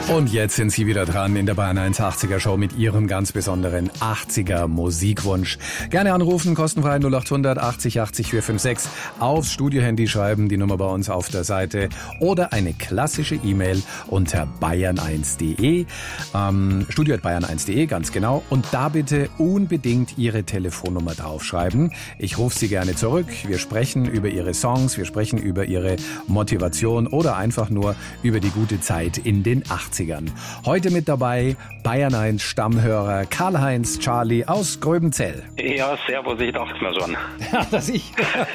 Und jetzt sind Sie wieder dran in der Bayern 1 80er Show mit Ihrem ganz besonderen 80er Musikwunsch. Gerne anrufen, kostenfrei 0800 80 80 456, aufs Studiohandy schreiben, die Nummer bei uns auf der Seite, oder eine klassische E-Mail unter bayern1.de, studio@bayern1.de, ganz genau. Und da bitte unbedingt Ihre Telefonnummer draufschreiben. Ich rufe Sie gerne zurück. Wir sprechen über Ihre Songs, wir sprechen über Ihre Motivation oder einfach nur über die gute Zeit in den 80ern. Heute mit dabei Bayern 1 Stammhörer Karl-Heinz Charlie aus Gröbenzell. Ja, servus, ich dachte mir schon. Ja, das ich.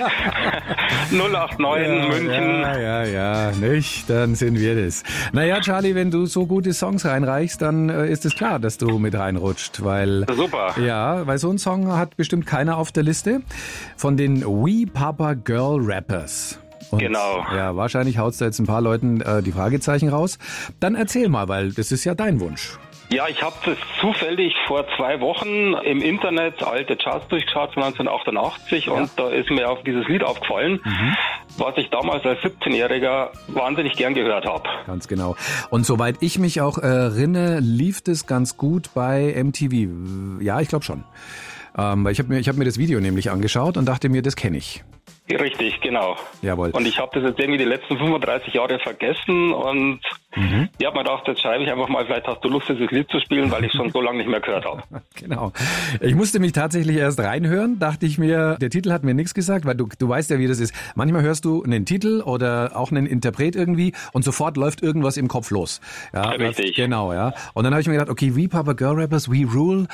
089 ja, München. Ja, nicht, dann sind wir das. Naja, Charlie, wenn du so gute Songs reinreichst, dann ist es klar, dass du mit reinrutscht, weil... Super. Ja, weil so ein Song hat bestimmt keiner auf der Liste von den We Papa Girl Rappers. Und genau. Ja, wahrscheinlich haut's da jetzt ein paar Leuten die Fragezeichen raus. Dann erzähl mal, weil das ist ja dein Wunsch. Ja, ich habe das zufällig vor 2 Wochen im Internet alte Charts durchgeschaut von 1988 und da ist mir auf dieses Lied aufgefallen, was ich damals als 17-Jähriger wahnsinnig gern gehört habe. Ganz genau. Und soweit ich mich auch erinnere, lief das ganz gut bei MTV. Ja, ich glaube schon. Weil ich hab mir das Video nämlich angeschaut und dachte mir, das kenne ich. Richtig, genau. Jawohl. Und ich habe das jetzt irgendwie die letzten 35 Jahre vergessen und ich habe mir gedacht, jetzt schreibe ich einfach mal, vielleicht hast du Lust, dieses Lied zu spielen, weil ich schon so lange nicht mehr gehört habe. Genau. Ich musste mich tatsächlich erst reinhören, dachte ich mir, der Titel hat mir nichts gesagt, weil du weißt ja, wie das ist. Manchmal hörst du einen Titel oder auch einen Interpret irgendwie und sofort läuft irgendwas im Kopf los. Ja, richtig. Genau, ja. Und dann habe ich mir gedacht, okay, We Papa Girl Rappers, We Rule.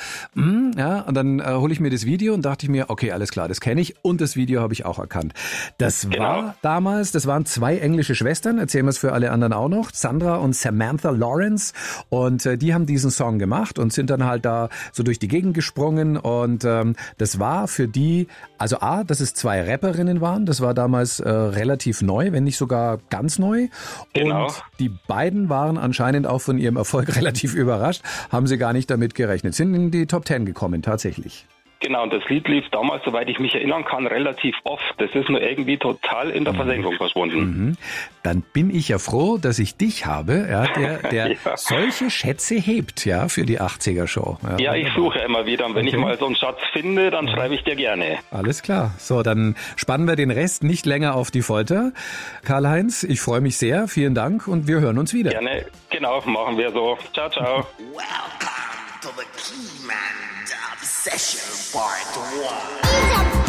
Ja, und dann hole ich mir das Video und dachte ich mir, okay, alles klar, das kenne ich und das Video habe ich auch erkannt. Das war damals, das waren 2 englische Schwestern, erzählen wir es für alle anderen auch noch, Sandra und Samantha Lawrence, und die haben diesen Song gemacht und sind dann halt da so durch die Gegend gesprungen und das war für die, also dass es 2 Rapperinnen waren, das war damals relativ neu, wenn nicht sogar ganz neu. Genau. Und die beiden waren anscheinend auch von ihrem Erfolg relativ überrascht, haben sie gar nicht damit gerechnet, sind in die Top 10 gekommen, tatsächlich. Genau, und das Lied lief damals, soweit ich mich erinnern kann, relativ oft. Das ist nur irgendwie total in der Versenkung verschwunden. Dann bin ich ja froh, dass ich dich habe, der solche Schätze hebt, ja, für die 80er-Show. Ja, ich suche immer wieder. Und wenn ich mal so einen Schatz finde, dann schreibe ich dir gerne. Alles klar. So, dann spannen wir den Rest nicht länger auf die Folter. Karl-Heinz, ich freue mich sehr. Vielen Dank und wir hören uns wieder. Gerne. Genau, machen wir so. Ciao, ciao. Welcome to the Keyman Obsession Part 1.